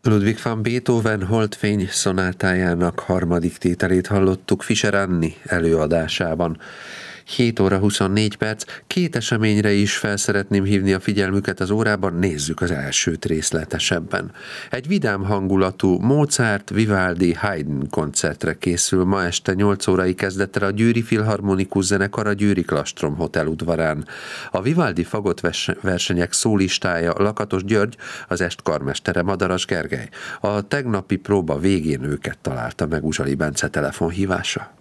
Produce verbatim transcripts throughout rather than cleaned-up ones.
Ludwig van Beethoven Holdfény szonátájának harmadik tételét hallottuk Fischer Anni előadásában. hét óra huszonnégy perc, két eseményre is fel szeretném hívni a figyelmüket az órában, nézzük az elsőt részletesebben. Egy vidám hangulatú Mozart, Vivaldi, Haydn koncertre készül ma este nyolc órai kezdettel a Győri Filharmonikus Zenekar a Győri Klastrom Hotel udvarán. A Vivaldi fagott versenyek szólistája Lakatos György, az est karmestere Madaras Gergely. A tegnapi próba végén őket találta meg Uzsali Bence telefonhívása.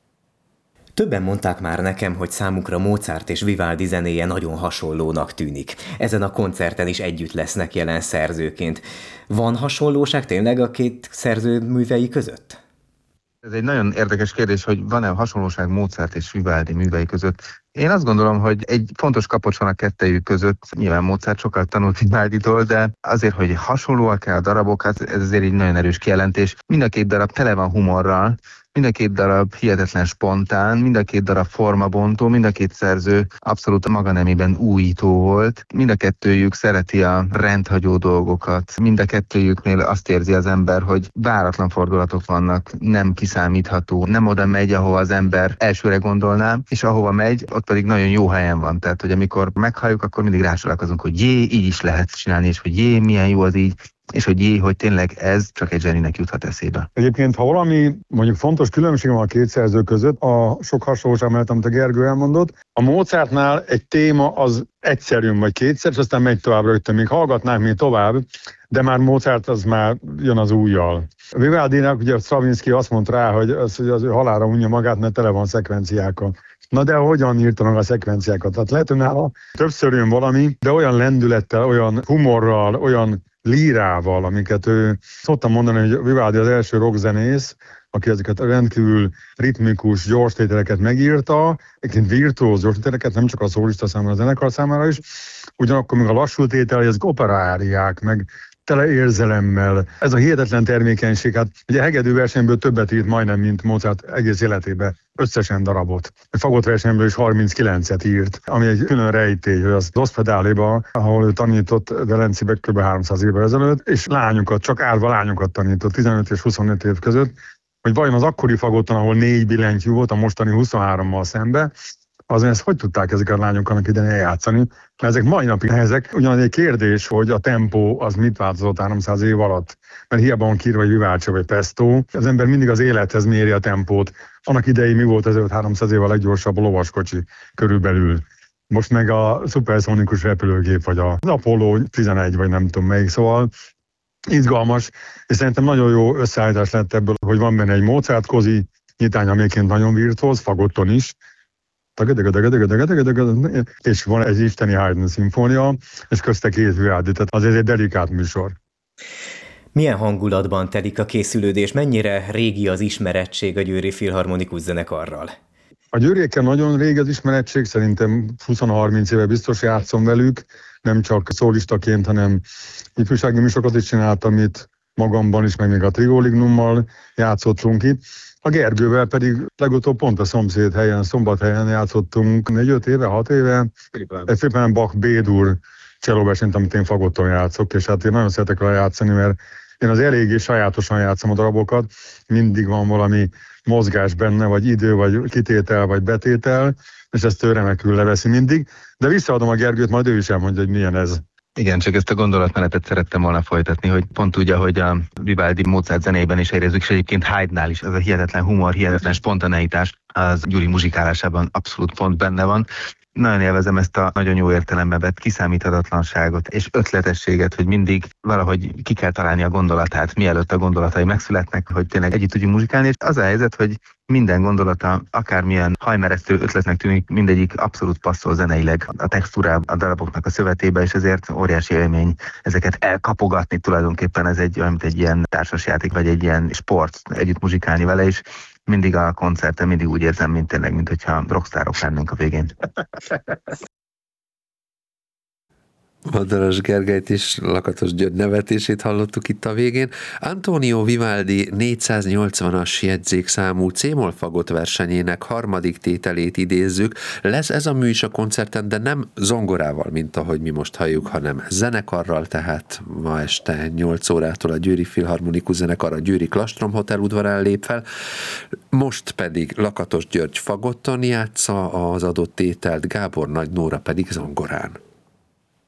Többen mondták már nekem, hogy számukra Mozart és Vivaldi zenéje nagyon hasonlónak tűnik. Ezen a koncerten is együtt lesznek jelen szerzőként. Van hasonlóság tényleg a két szerző művei között? Ez egy nagyon érdekes kérdés, hogy van-e hasonlóság Mozart és Vivaldi művei között. Én azt gondolom, hogy egy fontos kapocs van a kettejük között. Nyilván Mozart sokat tanult Vivalditól, de azért, hogy hasonlóak-e a darabok, hát ez azért egy nagyon erős kijelentés. Mind a két darab tele van humorral, mind a két darab hihetetlen spontán, mind a két darab formabontó, mind a két szerző abszolút maga nemében újító volt. Mind a kettőjük szereti a rendhagyó dolgokat. Mind a kettőjüknél azt érzi az ember, hogy váratlan fordulatok vannak, nem kiszámítható, nem oda megy, ahova az ember elsőre gondolná, és ahova megy, ott pedig nagyon jó helyen van. Tehát, hogy amikor meghalljuk, akkor mindig rásolálkozunk, hogy jé, így is lehet csinálni, és hogy jé, milyen jó az így, és hogy jé, hogy tényleg ez csak egy zseninek juthat eszébe. Egyébként, ha valami mondjuk fontos különbség van a két szerző között, a sok hasonlóság mellett, amit a Gergő elmondott, a Mozartnál egy téma az egyszer jön, vagy kétszer, és aztán megy tovább rögtön, még hallgatnánk még tovább, de már Mozart az már jön az újjal. A Vivaldinák, ugye Stravinsky azt mondta rá, hogy az, hogy az ő halálra unja magát, mert tele van szekvenciákkal. Na de hogyan írta meg a szekvenciákat? Tehát lehet, hogy nála többször jön valami, de olyan lendülettel, olyan humorral, olyan lírával, amiket ő szoktam mondani, hogy Vivaldi az első rockzenész, aki ezeket a rendkívül ritmikus, gyors tételeket megírta, egyébként virtuóz gyors tételeket, nem csak a szólista számára, a zenekar számára is, ugyanakkor még a lassú tétel, ezek operaáriák, meg tele érzelemmel. Ez a hihetetlen termékenység, hát ugye hegedű versenyből többet írt majdnem, mint Mozart egész életében, összesen darabot. A fagott versenyből is harminckilencet írt, ami egy külön rejtély, hogy az Oszpedáléba, ahol ő tanított Velencébe kb. háromszáz évvel ezelőtt, és lányokat, csak árva lányokat tanított, tizenöt és huszonöt év között, hogy vajon az akkori fagotton, ahol négy billentyű volt, a mostani huszonhárommal szembe, azon ezt hogy tudták ezek a lányok annak idején eljátszani? Mert ezek mai napig nehezek. Ugyan egy kérdés, hogy a tempó az mit változott háromszáz év alatt. Mert hiába van kírva, vagy Vivaldi vagy Pesto, az ember mindig az élethez méri a tempót. Annak idején mi volt ezelőtt háromszáz év a leggyorsabb lovaskocsi körülbelül. Most meg a szuperszonikus repülőgép, vagy az Apollo tizenegy, vagy nem tudom melyik. Szóval izgalmas, és szerintem nagyon jó összeállítás lett ebből, hogy van benne egy Mozart kozi, nyitány, amiként nagyon virtuóz, fagotton is, és van egy isteni Haydn szimfónia, és közte két Vivaldi, tehát azért egy delikát műsor. Milyen hangulatban telik a készülődés? Mennyire régi az ismerettség a Győri Filharmonikus Zenekarral? A győriekkel nagyon régi az ismerettség, szerintem húsz-harminc éve biztos játszom velük, nem csak szólistaként, hanem ifjúsági műsorokat is csináltam itt magamban is, meg még a Trio Lignummal játszottunk itt. A Gergővel pedig legutóbb pont a szomszéd helyen, Szombathelyen játszottunk négy-öt éve, hat éve. Egy Philipp Bach B-dur csellóversenyt, amit én fagotton játszok, és hát én nagyon szeretek vele játszani, mert én az eléggé sajátosan játszom a darabokat, mindig van valami mozgás benne, vagy idő, vagy kitétel, vagy betétel, és ezt ő remekül leveszi mindig. De visszaadom a Gergőt, majd ő is elmondja, hogy milyen ez. Igen, csak ezt a gondolatmenetet szerettem volna folytatni, hogy pont úgy, ahogy a Vivaldi Mozart zenében is érezzük, és egyébként Haydnnál is ez a hihetetlen humor, hihetetlen spontaneitás az Gyuri muzsikálásában abszolút pont benne van. Nagyon élvezem ezt a nagyon jó értelembe vett kiszámíthatatlanságot és ötletességet, hogy mindig valahogy ki kell találni a gondolatát, mielőtt a gondolatai megszületnek, hogy tényleg együtt tudjunk muzsikálni. És az a helyzet, hogy minden gondolata, akármilyen hajmeresztő ötletnek tűnik, mindegyik abszolút passzol zeneileg a textúrába, a daraboknak a szövetébe, és ezért óriási élmény ezeket elkapogatni. Tulajdonképpen ez egy olyan, mint egy ilyen társasjáték, vagy egy ilyen sport, együtt muzsikálni vele is. Mindig a koncerten, mindig úgy érzem, mint tényleg, mint hogyha rockstárok lennénk a végén. Madaras Gergelyt és Lakatos György nevetését hallottuk itt a végén. Antonio Vivaldi négyszáznyolcvanas jegyzékszámú C-moll fagot versenyének harmadik tételét idézzük. Lesz ez a mű is a koncerten, de nem zongorával, mint ahogy mi most halljuk, hanem zenekarral, tehát ma este nyolc órától a Győri Filharmonikus Zenekar a Győri Klastrom Hotel udvarán lép fel. Most pedig Lakatos György fagotton játsza az adott tételt, Gábor Nagy Nóra pedig zongorán.